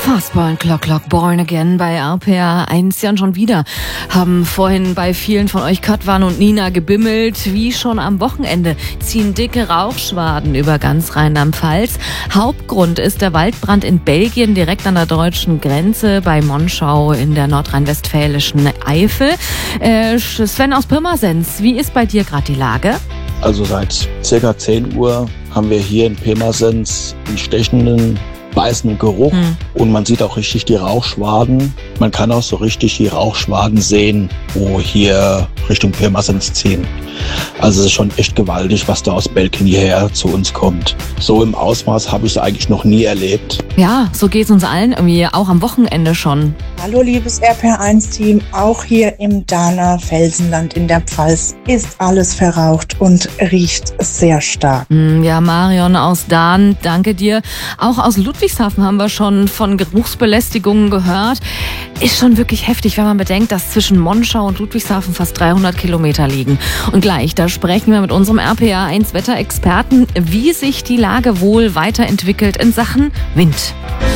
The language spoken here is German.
Fastborn, Clock, Born Again bei RPR 1 ja schon wieder. Haben vorhin bei vielen von euch Katwan und Nina gebimmelt. Wie schon am Wochenende ziehen dicke Rauchschwaden über ganz Rheinland-Pfalz. Hauptgrund ist der Waldbrand in Belgien, direkt an der deutschen Grenze bei Monschau in der nordrhein-westfälischen Eifel. Sven aus Pirmasens, wie ist bei dir gerade die Lage? Also seit ca. 10 Uhr haben wir hier in Pirmasens einen stechenden, beißenden Geruch und man sieht auch richtig die Rauchschwaden. Man kann auch so richtig die Rauchschwaden sehen, wo hier Richtung Pirmasens ziehen. Also es ist schon echt gewaltig, was da aus Belgien hierher zu uns kommt. So im Ausmaß habe ich es eigentlich noch nie erlebt. Ja, so geht es uns allen irgendwie, auch am Wochenende schon. Hallo liebes RPR1-Team, auch hier im Dahner Felsenland in der Pfalz ist alles verraucht und riecht sehr stark. Ja, Marion aus Dahn, danke dir. Auch aus Ludwigshafen haben wir schon von Geruchsbelästigungen gehört. Ist schon wirklich heftig, wenn man bedenkt, dass zwischen Monschau und Ludwigshafen fast 300 Kilometer liegen. Und gleich, da sprechen wir mit unserem RPR1-Wetterexperten, wie sich die Lage wohl weiterentwickelt in Sachen Wind.